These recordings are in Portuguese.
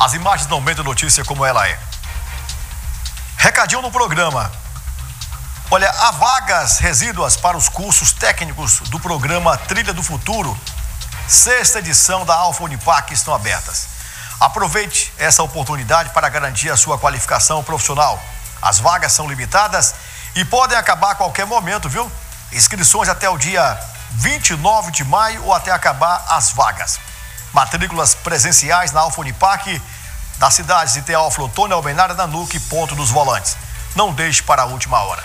As imagens não mentem a notícia como ela é. Recadinho no programa. Olha, há vagas resíduas para os cursos técnicos do programa Trilha do Futuro. Sexta edição da Alfa Unipac estão abertas. Aproveite essa oportunidade para garantir a sua qualificação profissional. As vagas são limitadas e podem acabar a qualquer momento, viu? Inscrições até o dia 29 de maio ou até acabar as vagas. Matrículas presenciais na Alfa Unipac, das cidades de Teófilo Otoni, Almenara, Nanuque e Ponto dos Volantes. Não deixe para a última hora.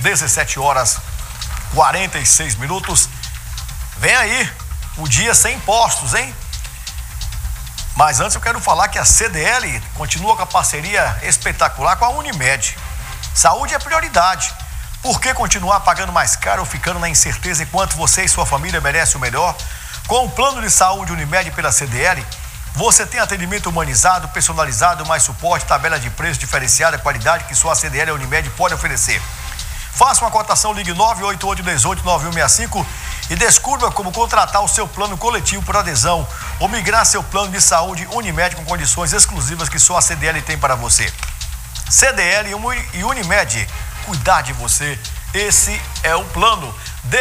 17h46. Vem aí o dia sem impostos, hein? Mas antes eu quero falar que a CDL continua com a parceria espetacular com a Unimed. Saúde é prioridade. Por que continuar pagando mais caro ou ficando na incerteza enquanto você e sua família merecem o melhor? Com o plano de saúde Unimed pela CDL, você tem atendimento humanizado, personalizado, mais suporte, tabela de preço diferenciada, qualidade que só a CDL e a Unimed pode oferecer. Faça uma cotação, ligue 988189165 e descubra como contratar o seu plano coletivo por adesão ou migrar seu plano de saúde Unimed com condições exclusivas que só a CDL tem para você. CDL e Unimed, cuidar de você, esse é o plano.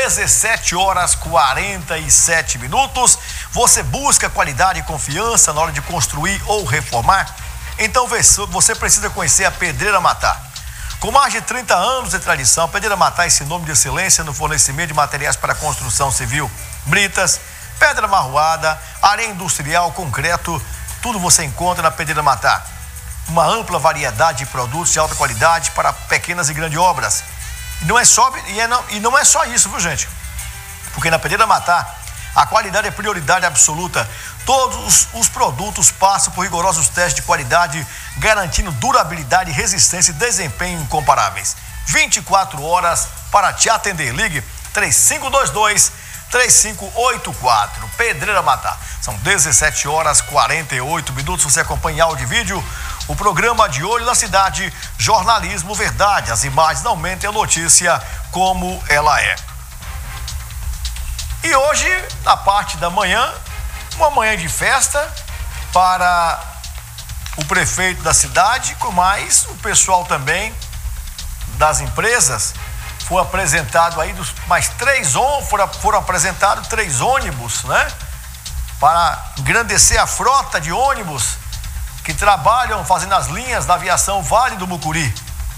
17h47. Você busca qualidade e confiança na hora de construir ou reformar? Então você precisa conhecer a Pedreira Matar. Com mais de 30 anos de tradição, a Pedreira Matar é sinônimo de excelência no fornecimento de materiais para construção civil, britas, pedra marroada, areia industrial, concreto, tudo você encontra na Pedreira Matar. Uma ampla variedade de produtos de alta qualidade para pequenas e grandes obras. E não é só isso, viu, gente? Porque na Pedreira Matar, a qualidade é prioridade absoluta. Todos os produtos passam por rigorosos testes de qualidade, garantindo durabilidade, resistência e desempenho incomparáveis. 24 horas para te atender. Ligue 3522-3584. Pedreira Matar. São 17h48. Você acompanha áudio e vídeo. O programa De Olho na Cidade, jornalismo verdade. As imagens não mentem a notícia como ela é. E hoje, na parte da manhã, uma manhã de festa para o prefeito da cidade, com mais o pessoal também das empresas. Foi apresentado aí foram apresentados 3 ônibus, né? Para engrandecer a frota de ônibus que trabalham fazendo as linhas da aviação Vale do Mucuri.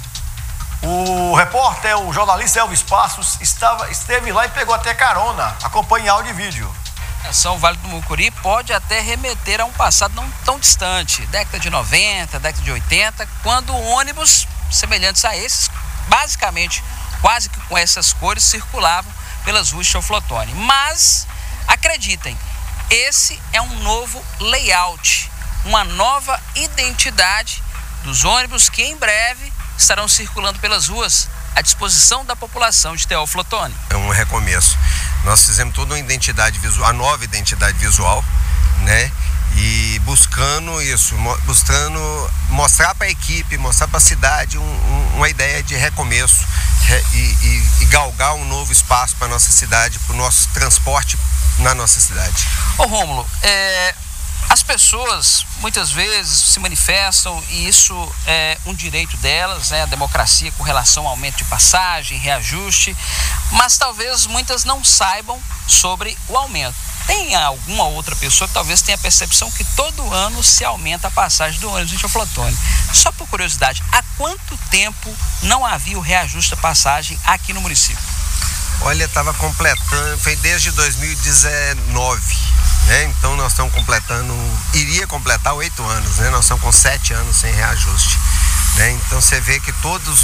O jornalista Elvis Passos esteve lá e pegou até carona. Acompanhe áudio e vídeo. A ação Vale do Mucuri pode até remeter a um passado não tão distante, década de 90, década de 80, quando ônibus semelhantes a esses, basicamente quase que com essas cores, circulavam pelas ruas de Teófilo Otoni. Mas, acreditem, esse é um novo layout, uma nova identidade dos ônibus que em breve estarão circulando pelas ruas à disposição da população de Teófilo Otoni. É um recomeço. Nós fizemos toda uma identidade visual, a nova identidade visual, né? E buscando mostrar para a equipe, mostrar para a cidade uma ideia de recomeço e galgar um novo espaço para a nossa cidade, para o nosso transporte na nossa cidade. Ô Rômulo, as pessoas muitas vezes se manifestam e isso é um direito delas, né? A democracia com relação ao aumento de passagem, reajuste, mas talvez muitas não saibam sobre o aumento. Tem alguma outra pessoa que talvez tenha a percepção que todo ano se aumenta a passagem do ônibus em Teófilo Otoni. Só por curiosidade, há quanto tempo não havia o reajuste da passagem aqui no município? Olha, estava completando, foi desde 2019, né? Então nós estamos iria completar 8 anos, né? Nós estamos com 7 anos sem reajuste, né? Então você vê que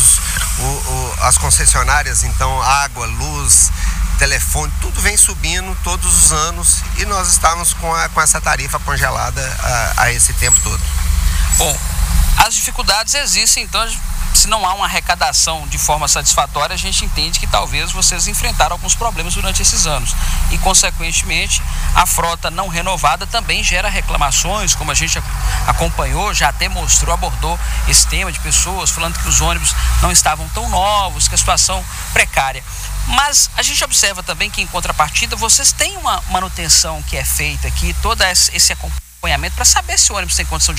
as concessionárias, então água, luz, telefone, tudo vem subindo todos os anos e nós estamos com essa tarifa congelada a esse tempo todo. Bom, as dificuldades existem, então se não há uma arrecadação de forma satisfatória, a gente entende que talvez vocês enfrentaram alguns problemas durante esses anos e, consequentemente, a frota não renovada também gera reclamações, como a gente acompanhou, já até mostrou, abordou esse tema de pessoas falando que os ônibus não estavam tão novos, que a situação precária. Mas a gente observa também que, em contrapartida, vocês têm uma manutenção que é feita aqui, todo esse acompanhamento para saber se o ônibus tem condição de